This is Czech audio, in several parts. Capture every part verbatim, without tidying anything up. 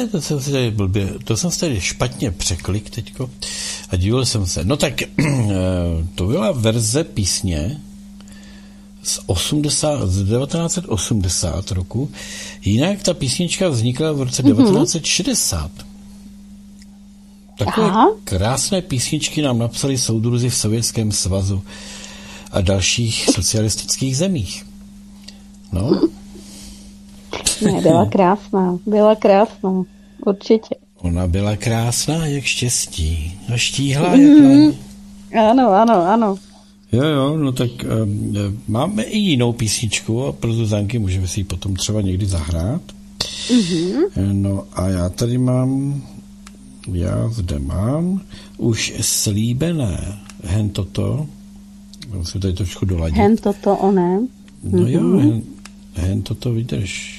ne, to jsem si tady blbě, to jsem si tady špatně překlik teďko a divil jsem se. No tak to byla verze písně z, osmdesát, z devatenáct set osmdesát roku, jinak ta písnička vznikla v roce mm-hmm. devatenáct set šedesát. Takové Aha. krásné písničky nám napsali soudruzi v Sovětském svazu a dalších socialistických zemích. No. Ne, byla krásná, byla krásná, určitě. Ona byla krásná jak štěstí a štíhlá mm-hmm. jak laň. Ano, ano, ano. Jo, jo, no tak um, máme i jinou písničku a pro Zuzanky můžeme si ji potom třeba někdy zahrát. Mm-hmm. No a já tady mám, já zde mám už slíbené hen toto, musím tady trošku doladit. Hen toto oné. No mm-hmm. jo, hen, hen toto vydrž.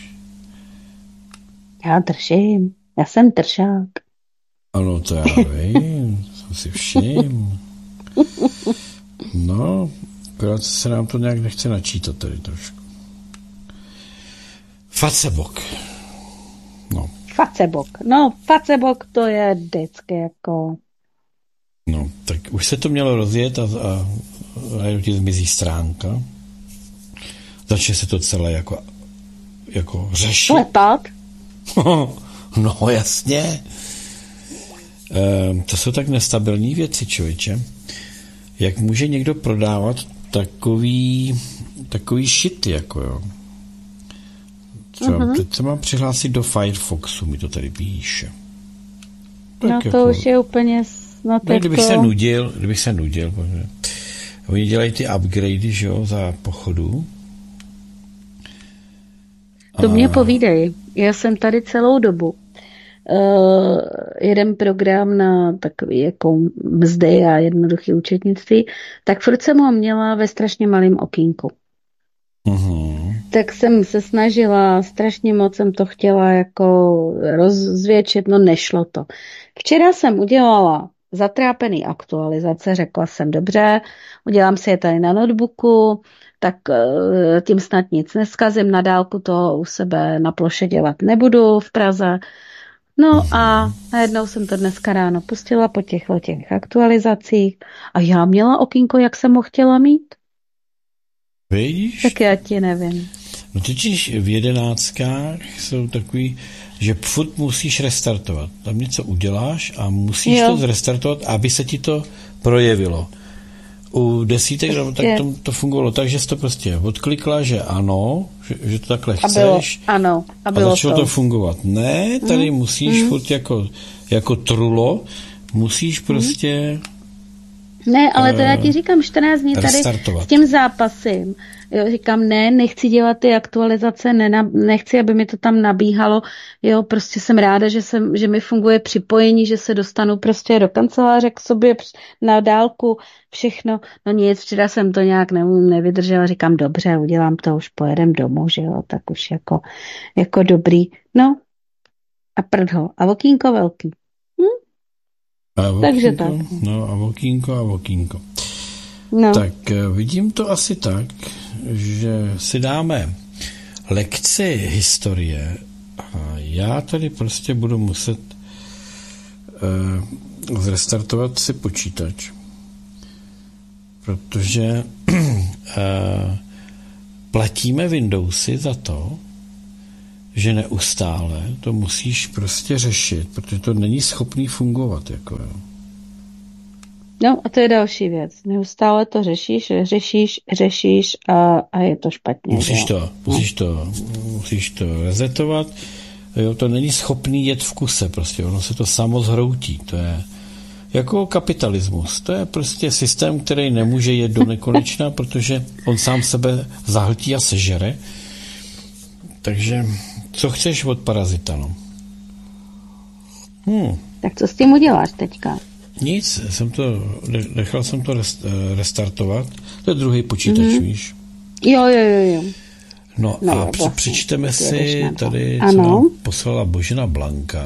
Já držím, já jsem držák. Ano, to já vím, jsem si všim. No, akorát se nám to nějak nechce načítat tady trošku. Facebok. No. Facebok. No, Facebok to je vždycky jako... No, tak už se to mělo rozjet a, a najednou ti zmizí stránka. Začne se to celé jako, jako řešit. Letat. No, jasně. E, to jsou tak nestabilní věci, člověče. Jak může někdo prodávat takový, takový shit, jako jo. Třeba, uh-huh. teď se mám přihlásit do Firefoxu, mi to tady píše. Tak no to jako, už je úplně snad ne, kdybych se nudil, kdybych se nudil, protože oni dělají ty upgradey, že jo, za pochodu. To A... mě povídej, já jsem tady celou dobu. Uh, jeden program na takový jako mzdy a jednoduché účetnictví, tak furt jsem ho měla ve strašně malém okýnku. Uh-huh. Tak jsem se snažila, strašně moc jsem to chtěla jako rozvětšit, no nešlo to. Včera jsem udělala zatrápený aktualizace, řekla jsem dobře, udělám si je tady na notebooku, tak uh, tím snad nic neskazím, na dálku to u sebe na ploše dělat nebudu v Praze. No a najednou jsem to dneska ráno pustila po těch těch aktualizacích a já měla okýnko, jak jsem ho chtěla mít. Víš? Tak já ti nevím. No totiž v jedenáctkách jsou takový, že furt musíš restartovat. Tam něco uděláš a musíš jo. to zrestartovat, aby se ti to projevilo. U desítek prostě. Tak to, to fungovalo tak, že jsi to prostě odklikla, že ano, že, že to takhle chceš. A bylo, ano. A, bylo a začalo to. to fungovat. Ne, tady mm. musíš mm. furt jako, jako trulo, musíš prostě... Ne, ale to já ti říkám čtrnáct dní tady s tím zápasem. Jo, říkám, ne, nechci dělat ty aktualizace, ne, nechci, aby mi to tam nabíhalo. Jo, prostě jsem ráda, že, jsem, že mi funguje připojení, že se dostanu prostě do kanceláře k sobě na dálku, všechno. No nic, včera jsem to nějak ne, nevydržela, říkám, dobře, udělám to, už pojedem domů, že jo, tak už jako, jako dobrý. No, a prdho, a okýnko velký. Hm? A okýnko, takže tak. No a okýnko a okýnko. No. Tak vidím to asi tak, že si dáme lekci historie a já tady prostě budu muset uh, zrestartovat si počítač, protože uh, platíme Windowsy za to, že neustále to musíš prostě řešit, protože to není schopný fungovat. Jako, jo. No a to je další věc. Neustále to řešíš, řešíš, řešíš a, a je to špatně. Musíš to, musíš to, musíš to rezetovat. Jo, to není schopný jet v kuse, prostě. Ono se to samo zhroutí. To je jako kapitalismus. To je prostě systém, který nemůže jet do nekonečna, protože on sám sebe zahltí a sežere. Takže co chceš od parazita, no? Hmm. Tak co s tím uděláš teďka? Nic, jsem to, nechal jsem to restartovat. To je druhý počítač, mm-hmm. víš? Jo, jo, jo, jo. No, no a vlastně, přečteme si tady, co ano. nám poslala Božena Blanka.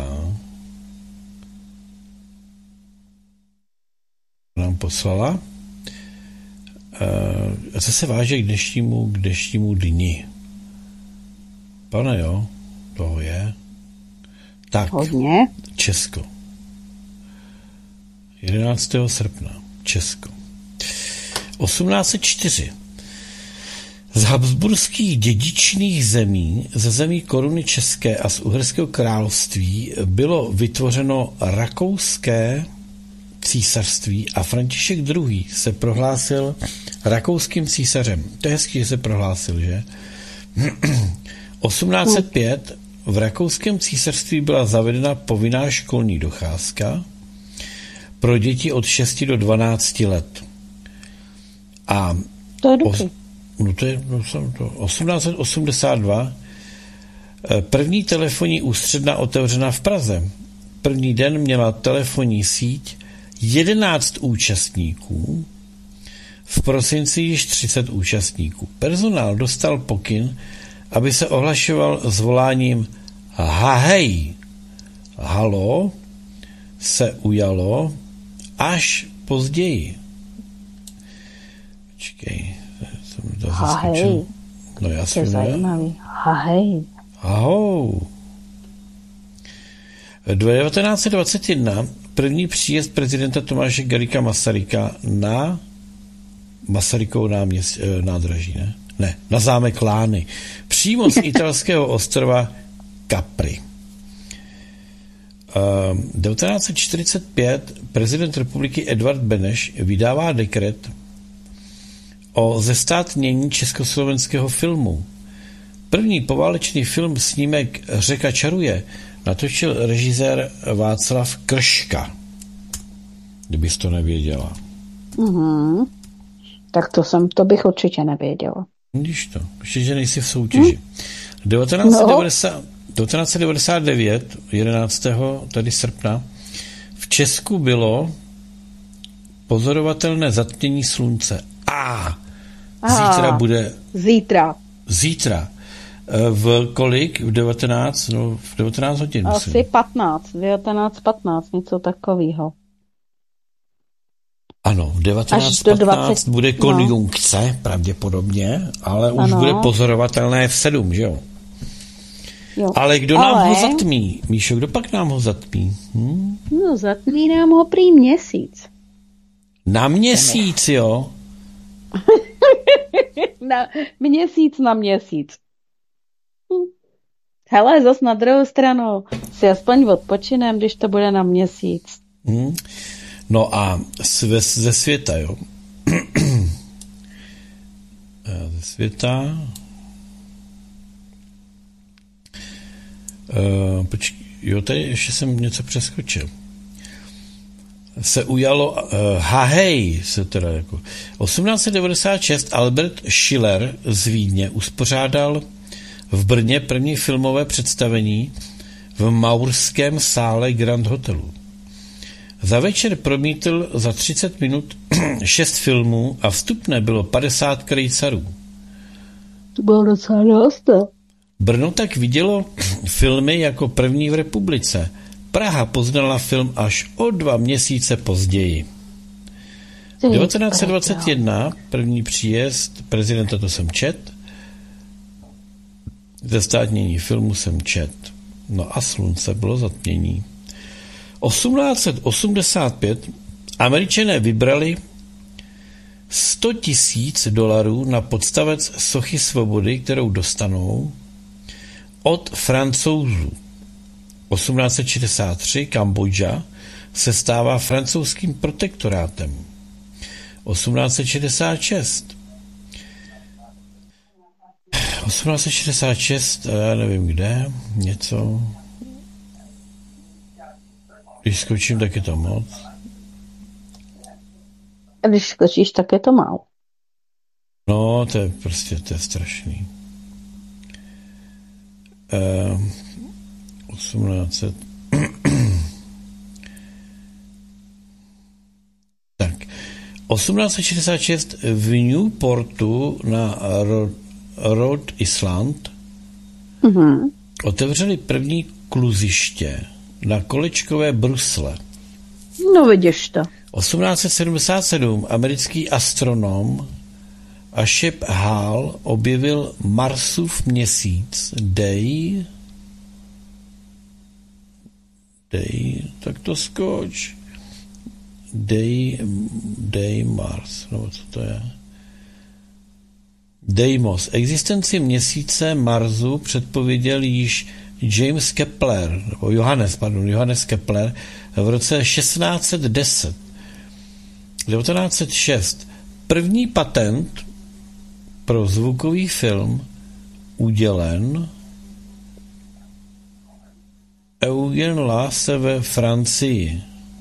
Nám poslala. A co se váže k dnešnímu, k dnešnímu dni? Pane, jo, toho je. Tak, Hodně. Česko. jedenáctého srpna. Česko. osmnáct set čtyři. Z habsburských dědičných zemí, ze zemí koruny české a z Uherského království bylo vytvořeno rakouské císařství a František druhý. se prohlásil rakouským císařem. To je hezký, že se prohlásil, že? osmnáct set pět. V rakouském císařství byla zavedena povinná školní docházka pro děti od šesti do dvanácti let. A To je dobrý. Os, no to je no, to, osmnáct set osmdesát dva. První telefonní ústředna otevřena v Praze. První den měla telefonní síť jedenáct účastníků, v prosinci již třicet účastníků. Personál dostal pokyn, aby se ohlašoval s voláním hahej, halo, se ujalo až později. Počkej, jsem to zaskočil. No já to je zajímavý. Hahej. Ahou. devatenáct set dvacet jedna první příjezd prezidenta Tomáše Garrigua Masaryka na Masarykovo náměst, nádraží, ne? Ne, na zámek Lány. Přímo z italského ostrova Capri. devatenáct set čtyřicet pět prezident republiky Edvard Beneš vydává dekret o zestátnění československého filmu. První poválečný film snímek Řeka čaruje natočil režisér Václav Krška. Kdybys to nevěděla. Mhm. Tak to jsem, to bych určitě nevěděla. Vidíš to, ještě, že nejsi v soutěži. Hmm. devatenáct set devadesát, no. devatenáct set devadesát devět, jedenáctého tady srpna, v Česku bylo pozorovatelné zatmění slunce. A zítra bude... Zítra. Zítra. V kolik? V devatenáct? No, v devatenáct hodin. Asi myslím. patnáct, devatenáct patnáct, něco takového. Ano, v devatenáct patnáct bude konjunkce, no. Pravděpodobně, ale už ano. Bude pozorovatelné v sedm, že jo? Jo. Ale kdo ale... nám ho zatmí? Míšo, kdo pak nám ho zatmí? Hm? No, zatmí nám ho prý měsíc. Na měsíc, jo? na měsíc na měsíc. Hm. Hele, zas na druhou stranu si aspoň odpočinem, když to bude na měsíc. Hm. No a ze, ze světa, jo? ze světa... Uh, počkej, jo, tady ještě jsem něco přeskočil. Se ujalo, uh, hahej, se teda jako, osmnáct set devadesát šest Albert Schiller z Vídně uspořádal v Brně první filmové představení v Maurském sále Grand Hotelu. Za večer promítl za třicet minut šest filmů a vstupné bylo padesát krejcarů. To bylo docela dost. Brno tak vidělo filmy jako první v republice. Praha poznala film až o dva měsíce později. devatenáct set dvacet jedna, první příjezd prezidenta, to jsem čet. Zestátnění filmu jsem čet. No a slunce bylo zatmění. osmnáct set osmdesát pět Američané vybrali sto tisíc dolarů na podstavec sochy svobody, kterou dostanou od Francouzů. osmnáct set šedesát tři Kambodža se stává francouzským protektorátem. osmnáct set šedesát šest osmnáct set šedesát šest, já nevím kde, něco. Když skočím, tak je to moc. A když skočíš, tak je to málo. No, to je prostě, to je strašný. Uh, osmnáct set tak. osmnáct set šedesát šest v Newportu na Rhode Island mm-hmm. otevřeli první kluziště na kolečkové brusle. No vidíš to. osmnáct set sedmdesát sedm americký astronom Ashep Hall objevil Marsův měsíc Day Dej, tak to skoč. Dej, dej Mars, no co to je? Deimos. Existenci měsíce Marsu předpověděl již James Kepler, nebo Johannes, pardon, Johannes Kepler v roce šestnáct set deset. devatenáct set šest. První patent pro zvukový film udělen Eugen Lasse ve Francii.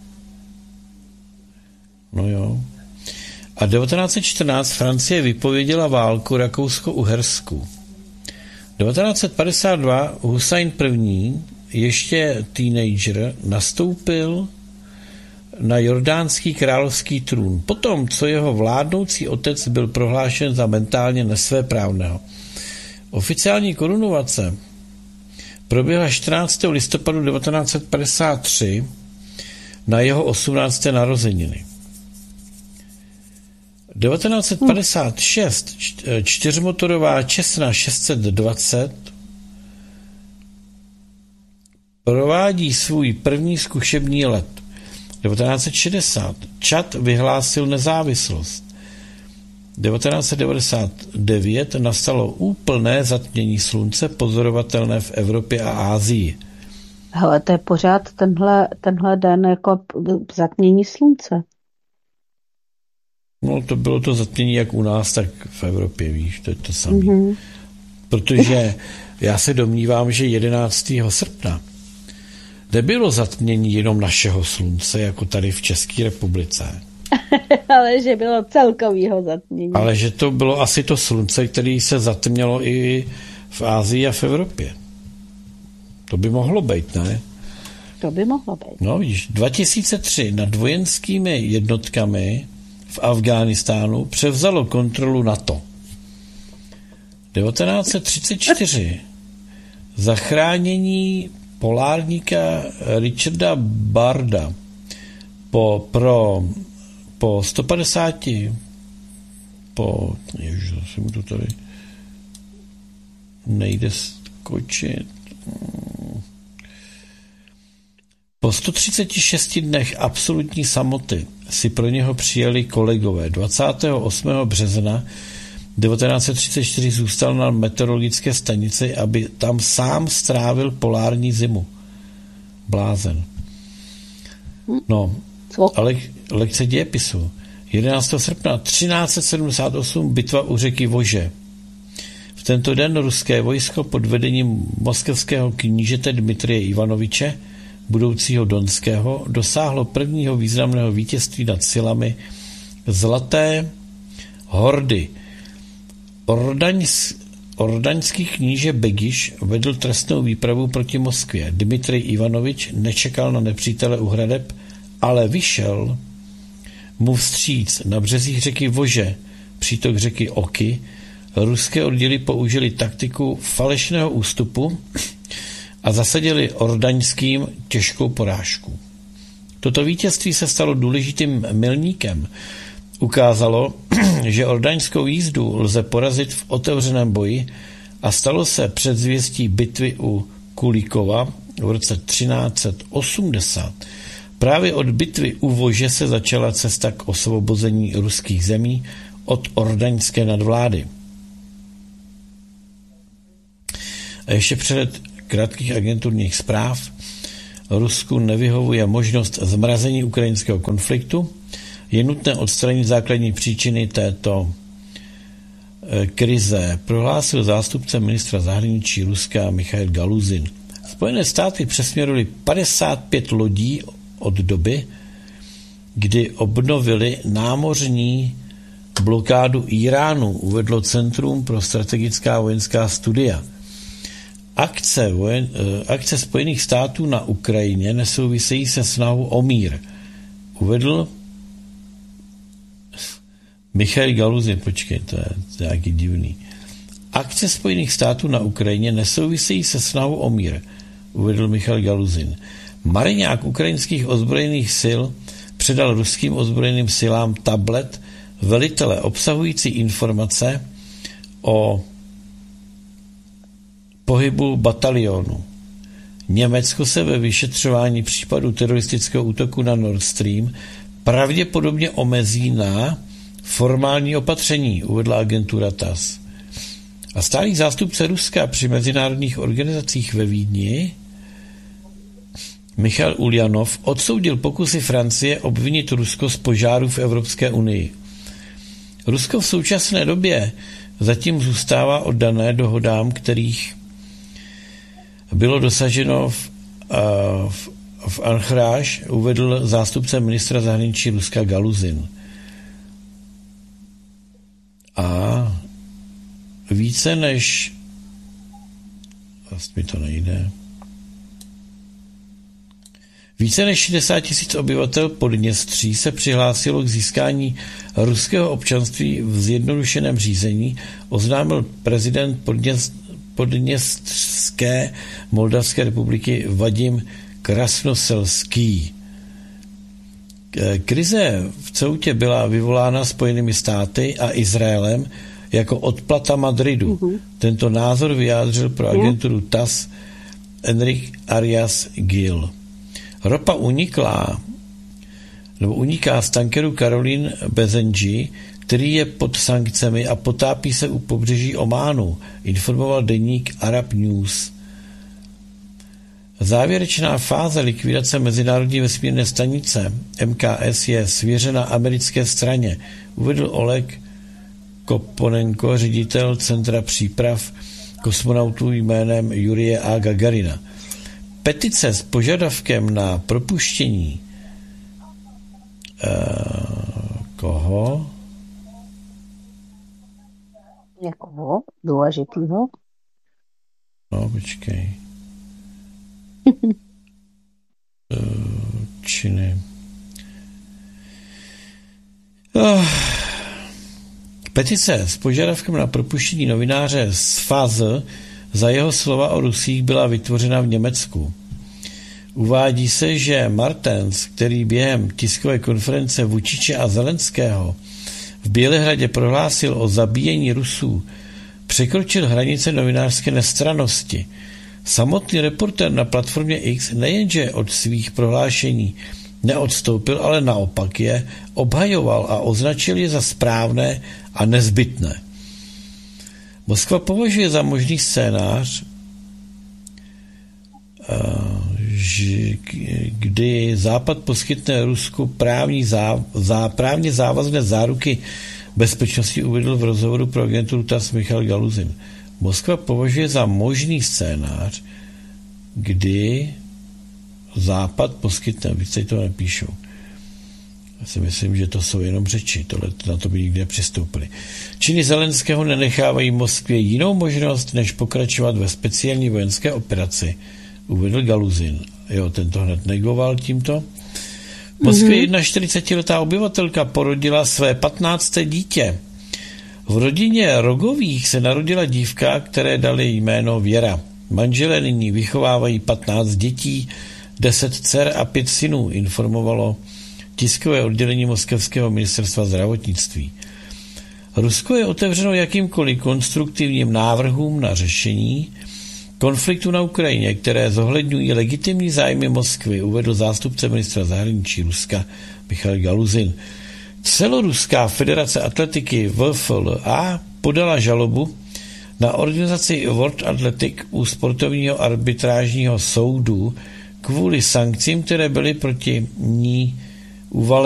No jo. A devatenáct set čtrnáct Francie vypověděla válku Rakousko-Uhersku. devatenáct set padesát dva Husajn I., ještě teenager, nastoupil na jordánský královský trůn. Potom, co jeho vládnoucí otec byl prohlášen za mentálně nesvéprávného. Oficiální korunovace proběhla čtrnáctého listopadu devatenáct set padesát tři na jeho osmnácté narozeniny. devatenáct set padesát šest čtyřmotorová Cessna šest set dvacet provádí svůj první zkušební let. devatenáct set šedesát Čad vyhlásil nezávislost. devatenáct set devadesát devět nastalo úplné zatmění slunce pozorovatelné v Evropě a Asii. Hele, to je pořád tenhle, tenhle den jako zatmění slunce. No, to bylo to zatmění jak u nás, tak v Evropě, víš, to je to samé. Mm-hmm. Protože já se domnívám, že jedenáctého srpna nebylo zatmění jenom našeho slunce, jako tady v České republice. Ale že bylo celkovýho zatmění. Ale že to bylo asi to slunce, které se zatmělo i v Asii a v Evropě. To by mohlo být, ne? To by mohlo být. No vidíš, dva tisíce tři nad vojenskými jednotkami v Afghánistánu převzalo kontrolu NATO. devatenáct set třicet čtyři zachránění polárníka Richarda Barda po, pro, po sto padesáti po, ježiš, zase mu to tady nejde skočit. Po sto třiceti šesti dnech absolutní samoty si pro něho přijeli kolegové. dvacátého osmého března devatenáct set třicet čtyři zůstal na meteorologické stanici, aby tam sám strávil polární zimu. Blázen. No, ale lekce dějepisu. jedenáctého srpna třináct set sedmdesát osm bitva u řeky Vože. V tento den ruské vojsko pod vedením moskevského knížete Dmitrije Ivanoviče, budoucího Donského, dosáhlo prvního významného vítězství nad silami Zlaté hordy. Ordaňs, ordaňský kníže Begiš vedl trestnou výpravu proti Moskvě. Dmitrij Ivanovič nečekal na nepřítele u hradeb, ale vyšel mu vstříc na březích řeky Vože, přítok řeky Oky. Ruské oddíly použili taktiku falešného ústupu a zasadili ordaňským těžkou porážku. Toto vítězství se stalo důležitým milníkem. Ukázalo, že ordaňskou jízdu lze porazit v otevřeném boji a stalo se předzvěstí bitvy u Kulíkova v roce třináct set osmdesát. Právě od bitvy u Vože se začala cesta k osvobození ruských zemí od ordaňské nadvlády. A ještě před krátkých agenturních zpráv. Rusku nevyhovuje možnost zmrazení ukrajinského konfliktu. Je nutné odstranit základní příčiny této krize, prohlásil zástupce ministra zahraničí Ruska Michail Galuzin. Spojené státy přesměrily padesát pět lodí od doby, kdy obnovili námořní blokádu Iránu, uvedlo Centrum pro strategická vojenská studia. Akce, vojen, akce Spojených států na Ukrajině nesouvisejí se snahou o mír, uvedl Michail Galuzin. Počkej, to je nějaký divný. Akce Spojených států na Ukrajině nesouvisejí se snahou o mír, uvedl Michail Galuzin. Mariňák ukrajinských ozbrojených sil předal ruským ozbrojeným silám tablet velitele obsahující informace o pohybu batalionu. Německo se ve vyšetřování případu teroristického útoku na Nord Stream pravděpodobně omezí na formální opatření, uvedla agentura T A S S. A stálý zástupce Ruska při mezinárodních organizacích ve Vídni Michal Uljanov odsoudil pokusy Francie obvinit Rusko z požáru v Evropské unii. Rusko v současné době zatím zůstává oddané dohodám, kterých bylo dosaženo v, v, v Anchráž, uvedl zástupce ministra zahraničí Ruska Galuzin. A více než vlastně mi to nejde. Více než šedesát tisíc obyvatel Podněstří se přihlásilo k získání ruského občanství v zjednodušeném řízení, oznámil prezident Podněst, Podněstřské Moldavské republiky Vadim Krasnoselský. Krize v Ceutě byla vyvolána Spojenými státy a Izraelem jako odplata Madridu. Uh-huh. Tento názor vyjádřil pro agenturu T A S S Enrique Arias Gil. Ropa uniklá, nebo uniká z tankeru Caroline Bezenji, který je pod sankcemi a potápí se u pobřeží Ománu, informoval deník Arab News. Závěrečná fáze likvidace Mezinárodní vesmírné stanice M K S je svěřena americké straně, uvedl Oleg Koponenko, ředitel Centra příprav kosmonautů jménem Jurije A. Gagarina. Petice s požadavkem na propuštění uh, koho? Někoho důležitýho. No, počkej. uh, činy. Uh, petice s požadavkem na propuštění novináře z Faz za jeho slova o Rusích byla vytvořena v Německu. Uvádí se, že Martens, který během tiskové konference Vučiče a Zelenského v Bělehradě prohlásil o zabíjení Rusů, překročil hranice novinářské nestrannosti. Samotný reportér na platformě X nejenže od svých prohlášení neodstoupil, ale naopak je obhajoval a označil je za správné a nezbytné. Moskva považuje za možný scénář, kdy Západ poskytne Rusku právní zá, zá, právně závazné záruky bezpečnosti, uvedl v rozhovoru pro agenturu T A S S Michal Galuzin. Moskva považuje za možný scénář, kdy Západ poskytne, víc se to nepíšou. Já si myslím, že to jsou jenom řeči, tohle, na to by nikdy nepřistoupili. Činy Zelenského nenechávají Moskvě jinou možnost, než pokračovat ve speciální vojenské operaci, uvedl Galuzin. Jo, tento hned negoval tímto. V Moskvě mm-hmm. čtyřicetiletá obyvatelka porodila své patnácté dítě. V rodině Rogových se narodila dívka, které dali jméno Věra. Manželé nyní vychovávají patnáct dětí, deset dcer a pět synů, informovalo tiskové oddělení moskevského ministerstva zdravotnictví. Rusko je otevřeno jakýmkoliv konstruktivním návrhům na řešení konfliktu na Ukrajině, které zohledňují legitimní zájmy Moskvy, uvedl zástupce ministra zahraničí Ruska Michal Galuzin. Celoruská federace atletiky V F L A podala žalobu na organizaci World Athletic u sportovního arbitrážního soudu kvůli sankcím, které byly proti ní uvaleny